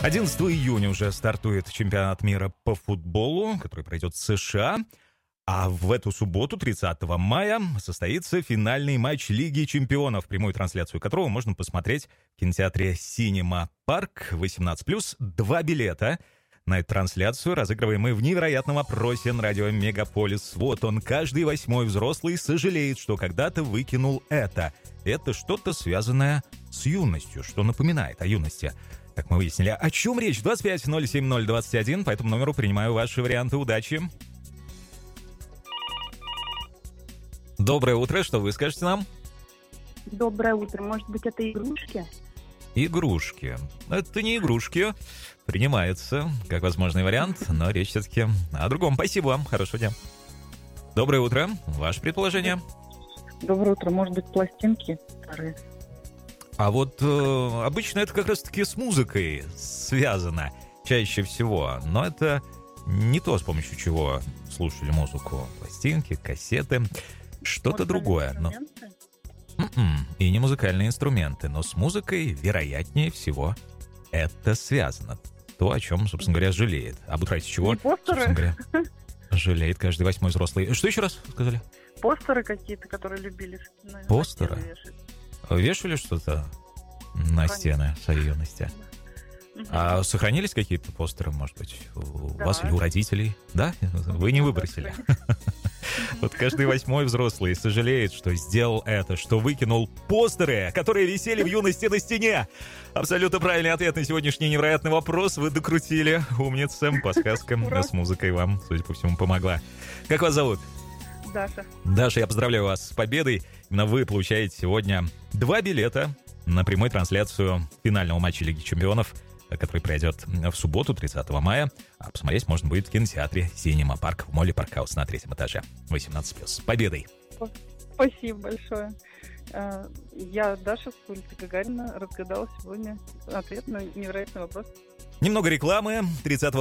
11 июня уже стартует чемпионат мира по футболу, который пройдет в США. А в эту субботу, 30 мая, состоится финальный матч Лиги чемпионов, прямую трансляцию которого можно посмотреть в кинотеатре Cinema Park 18+. 2 билета на эту трансляцию разыгрываем мы в невероятном опросе на радио Мегаполис. Вот он, каждый 8-й взрослый сожалеет, что когда-то выкинул это. Это что-то связанное с юностью, что напоминает о юности. Как мы выяснили, о чем речь? 25-07-021, по этому номеру принимаю ваши варианты. Удачи! Доброе утро, что вы скажете нам? Доброе утро. Может быть, это игрушки? Игрушки. Это не игрушки. Принимается как возможный вариант, но речь все-таки о другом. Спасибо вам. Хорошего дня. Доброе утро. Ваше предположение? Доброе утро. Может быть, пластинки старые? А вот обычно это как раз-таки с музыкой связано чаще всего. Но это не то, с помощью чего слушали музыку. Пластинки, кассеты, что-то другое. Но... И не музыкальные инструменты, но с музыкой, вероятнее всего, это связано. То, о чем, собственно говоря, жалеет. Об утрате чего, собственно говоря, жалеет каждый 8-й взрослый. Что еще раз сказали? Постеры какие-то, которые любили. Постеры? Вешали что-то на стены своей юности? А сохранились какие-то постеры, может быть, у вас или у родителей? Да? Вы не выбросили? Вот каждый 8-й взрослый сожалеет, что сделал это, что выкинул постеры, которые висели в юности на стене. Абсолютно правильный ответ на сегодняшний невероятный вопрос. Вы докрутили. Умница. Подсказка с музыкой вам, судя по всему, помогла. Как вас зовут? Даша. Даша, я поздравляю вас с победой. Именно вы получаете сегодня 2 билета на прямую трансляцию финального матча Лиги чемпионов, который пройдет в субботу, 30 мая. А посмотреть можно будет в кинотеатре Cinema Park в молле Паркхаус на 3-м этаже. 18+. С победой! Спасибо большое. Я, Даша, с улицы Гагарина, разгадала сегодня ответ на невероятный вопрос. Немного рекламы. 30